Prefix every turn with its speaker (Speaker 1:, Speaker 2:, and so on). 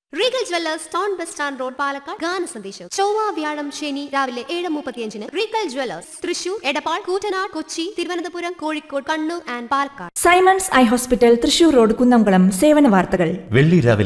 Speaker 1: Regal Jewellers town bus stand road Palakkad ഗാന സന്ദേശം ചൊവ്വ വ്യാഴം ശനി രാവിലെ 7:35 Regal Jewellers Thrissur Edappal Koottanad Kochi Thiruvananthapuram Kozhikode Kannur and Palakkad.
Speaker 2: Symons eye hospital Thrissur road Kunnamkulam സേവന വാർത്തകൾ.
Speaker 3: വെള്ളി രാവിലെ